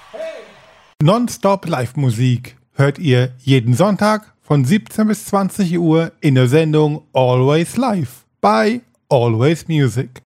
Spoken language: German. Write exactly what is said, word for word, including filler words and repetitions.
Nonstop Live-Musik hört ihr jeden Sonntag von siebzehn bis zwanzig Uhr in der Sendung Always Live bei Always Music.